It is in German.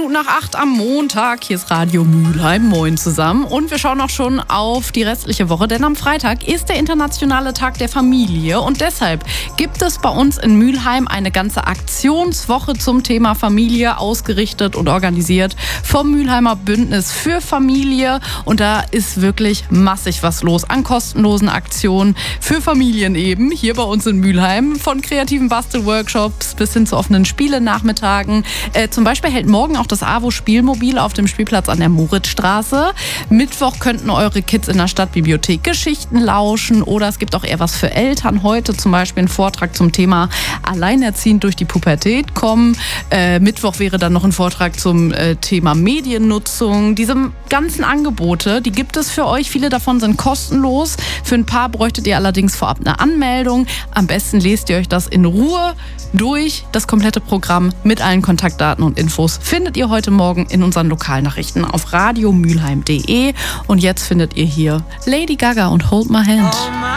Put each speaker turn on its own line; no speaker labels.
Minuten nach 8 am Montag. Hier ist Radio Mülheim. Moin zusammen. Und wir schauen auch schon auf die restliche Woche, denn am Freitag ist der internationale Tag der Familie. Und deshalb gibt es bei uns in Mülheim eine ganze Aktionswoche zum Thema Familie, ausgerichtet und organisiert vom Mülheimer Bündnis für Familie. Und da ist wirklich massig was los an kostenlosen Aktionen für Familien eben. Hier bei uns in Mülheim. Von kreativen Bastelworkshops bis hin zu offenen Spielenachmittagen. Zum Beispiel hält morgen auch das AWO-Spielmobil auf dem Spielplatz an der Moritzstraße. Mittwoch könnten eure Kids in der Stadtbibliothek Geschichten lauschen. Oder es gibt auch eher was für Eltern. Heute zum Beispiel ein Vortrag zum Thema Alleinerziehend durch die Pubertät kommen. Mittwoch wäre dann noch ein Vortrag zum Thema Mediennutzung. Diese ganzen Angebote, die gibt es für euch. Viele davon sind kostenlos. Für ein paar bräuchtet ihr allerdings vorab eine Anmeldung. Am besten lest ihr euch das in Ruhe durch. Das komplette Programm mit allen Kontaktdaten und Infos findet ihr heute Morgen in unseren Lokalnachrichten auf radiomülheim.de. Und jetzt findet ihr hier Lady Gaga und Hold My Hand.